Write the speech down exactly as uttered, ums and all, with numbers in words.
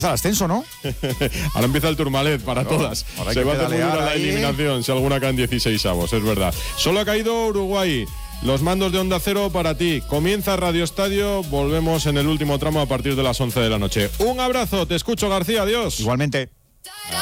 al ascenso, ¿no? Ahora empieza el Tourmalet para claro, todas. Se va a hacer muy dura la eliminación si alguna cae en dieciseisavos, es verdad. Solo ha caído Uruguay. Los mandos de Onda Cero para ti. Comienza Radio Estadio. Volvemos en el último tramo a partir de las once de la noche. Un abrazo. Te escucho, García. Adiós. Igualmente.